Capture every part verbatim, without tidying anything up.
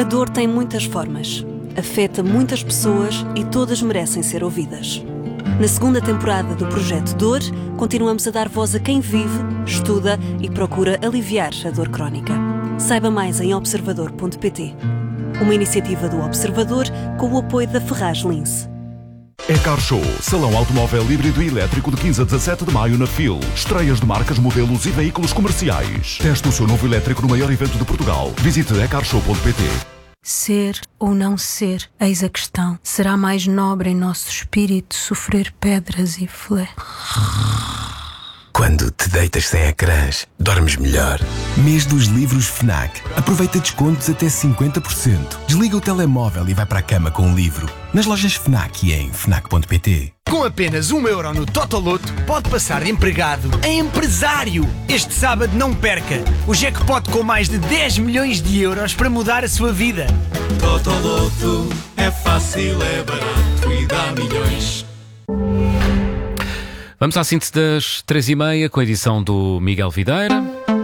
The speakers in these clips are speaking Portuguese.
A dor tem muitas formas, afeta muitas pessoas e todas merecem ser ouvidas. Na segunda temporada do Projeto Dor, continuamos a dar voz a quem vive, estuda e procura aliviar a dor crónica. Saiba mais em observador ponto pt. Uma iniciativa do Observador com o apoio da Ferraz Lince. Ecar Show, salão automóvel híbrido e elétrico de quinze a dezassete de maio na F I L. Estreias de marcas, modelos e veículos comerciais. Teste o seu novo elétrico no maior evento de Portugal. Visite ecar show ponto pt. Ser ou não ser, eis a questão. Será mais nobre em nosso espírito sofrer pedras e flé? Quando te deitas sem ecrãs, dormes melhor. Mês dos livros FNAC. Aproveita descontos até cinquenta por cento. Desliga o telemóvel e vai para a cama com um livro. Nas lojas FNAC e em fnac ponto pt. Com apenas um euro no Totoloto, pode passar de empregado a empresário. Este sábado não perca o jackpot com mais de dez milhões de euros para mudar a sua vida. Totoloto é fácil, é barato e dá milhões. Vamos à síntese das três e meia com a edição do Miguel Videira.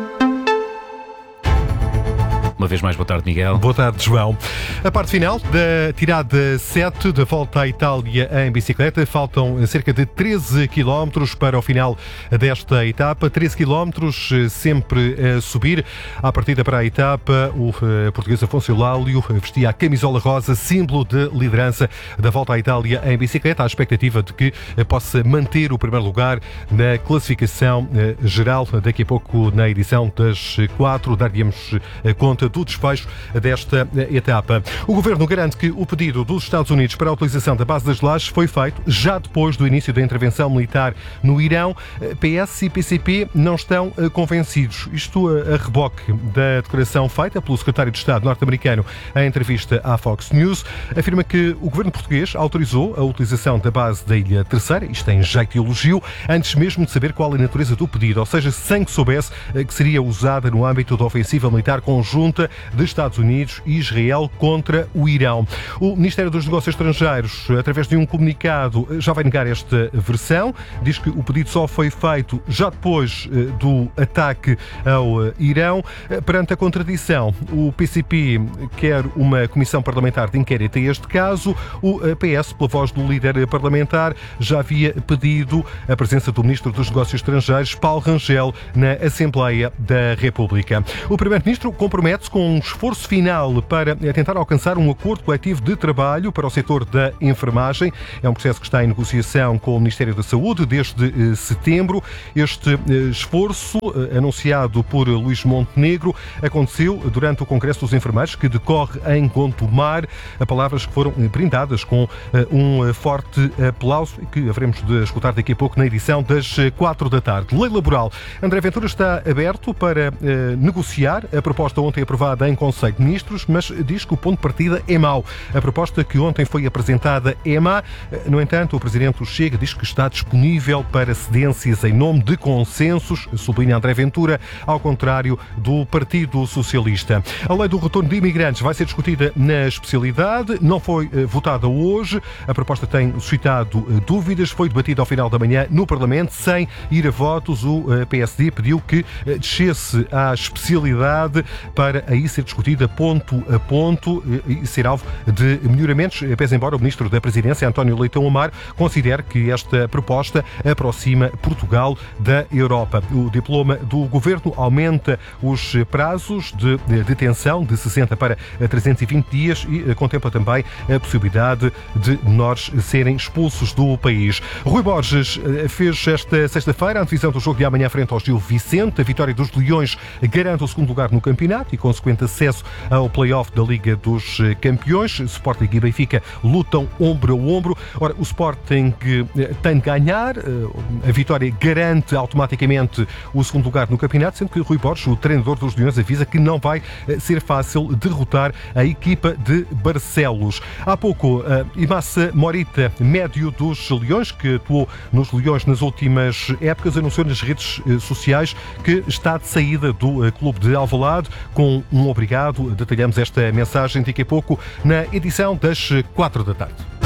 Uma vez mais, boa tarde, Miguel. Boa tarde, João. A parte final da tirada sete da Volta à Itália em bicicleta. Faltam cerca de treze quilómetros para o final desta etapa. treze quilómetros sempre a subir. À partida para a etapa, o português Afonso Eulálio vestia a camisola rosa, símbolo de liderança da Volta à Itália em bicicleta. À expectativa de que possa manter o primeiro lugar na classificação geral. Daqui a pouco, na edição das quatro, daríamos conta do desfecho desta etapa. O Governo garante que o pedido dos Estados Unidos para a utilização da base das Lajes foi feito já depois do início da intervenção militar no Irão. P S e P C P não estão convencidos. Isto a reboque da declaração feita pelo secretário de Estado norte-americano em entrevista à Fox News. Afirma que o Governo português autorizou a utilização da base da Ilha Terceira, isto em jeito de elogio, antes mesmo de saber qual a natureza do pedido, ou seja, sem que soubesse que seria usada no âmbito da ofensiva militar conjunta de Estados Unidos e Israel contra o Irão. O Ministério dos Negócios Estrangeiros, através de um comunicado, já vai negar esta versão. Diz que o pedido só foi feito já depois do ataque ao Irão. Perante a contradição, o P C P quer uma comissão parlamentar de inquérito a este caso. O P S, pela voz do líder parlamentar, já havia pedido a presença do Ministro dos Negócios Estrangeiros, Paulo Rangel, na Assembleia da República. O Primeiro-Ministro compromete-se com um esforço final para tentar alcançar um acordo coletivo de trabalho para o setor da enfermagem. É um processo que está em negociação com o Ministério da Saúde desde setembro. Este esforço, anunciado por Luís Montenegro, aconteceu durante o Congresso dos Enfermeiros, que decorre em Gondomar. Palavras que foram brindadas com um forte aplauso e que haveremos de escutar daqui a pouco na edição das quatro da tarde. Lei laboral. André Ventura está aberto para negociar a proposta ontem aprovada em Conselho de Ministros, mas diz que o ponto de partida é mau. A proposta que ontem foi apresentada é má. No entanto, o Presidente do Chega diz que está disponível para cedências em nome de consensos, sublinha André Ventura, ao contrário do Partido Socialista. A lei do retorno de imigrantes vai ser discutida na especialidade, não foi votada hoje. A proposta tem suscitado dúvidas, foi debatida ao final da manhã no Parlamento, sem ir a votos. O P S D pediu que descesse à especialidade para aí ser discutida ponto a ponto e ser alvo de melhoramentos, pese embora o Ministro da Presidência, António Leitão Amar, considere que esta proposta aproxima Portugal da Europa. O diploma do Governo aumenta os prazos de detenção de sessenta para trezentos e vinte dias e contempla também a possibilidade de menores serem expulsos do país. Rui Borges fez esta sexta-feira a antevisão do jogo de amanhã frente ao Gil Vicente. A vitória dos Leões garante o segundo lugar no campeonato e consequente acesso ao play-off da Liga dos Campeões. Sporting e Benfica lutam ombro a ombro. Ora, o Sporting tem de ganhar. A vitória garante automaticamente o segundo lugar no campeonato, sendo que Rui Borges, o treinador dos Leões, avisa que não vai ser fácil derrotar a equipa de Barcelos. Há pouco, Imassa Morita, médio dos Leões, que atuou nos Leões nas últimas épocas, anunciou nas redes sociais que está de saída do clube de Alvalade com um obrigado. Detalhamos esta mensagem daqui a pouco na edição das quatro da tarde.